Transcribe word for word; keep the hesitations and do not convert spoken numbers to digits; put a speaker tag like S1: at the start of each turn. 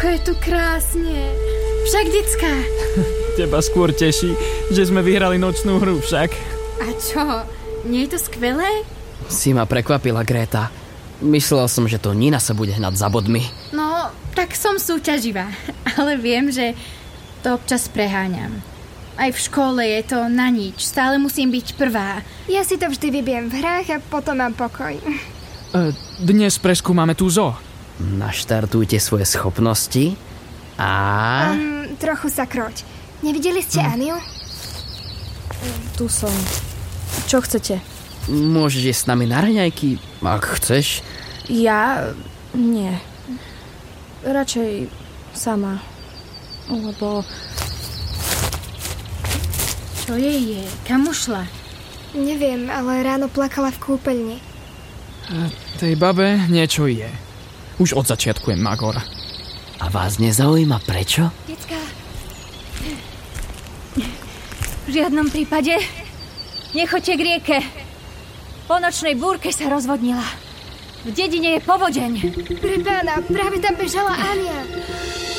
S1: Ako je tu krásne. Však, decká.
S2: Teba skôr teší, že sme vyhrali nočnú hru však.
S1: A čo? Nie je to skvelé?
S3: Si ma prekvapila, Greta. Myslel som, že to Nina sa bude hnať za bodmi.
S1: No, tak som súťaživá. Ale viem, že to občas preháňam. Aj v škole je to na nič. Stále musím byť prvá.
S4: Ja si to vždy vybiem v hrách a potom mám pokoj.
S2: Dnes preskúmame tú zoo.
S3: Naštartujte svoje schopnosti a...
S4: Um, trochu sa kroť. Nevideli ste hm. Aniu?
S5: Tu som. Čo chcete?
S3: Môžeš ísť s nami na raňajky, ak chceš.
S5: Ja... nie. Radšej sama. Lebo...
S1: Čo jej je? Kam ušla?
S4: Neviem, ale ráno plakala v kúpeľni.
S2: Tej babe niečo je. Už od začiatku je magor.
S3: A vás nezaujíma prečo?
S1: Decká. V žiadnom prípade nechoďte k rieke. Po nočnej búrke sa rozvodnila. V dedine je povodeň.
S4: Pre pána, práve tam bežala Ania.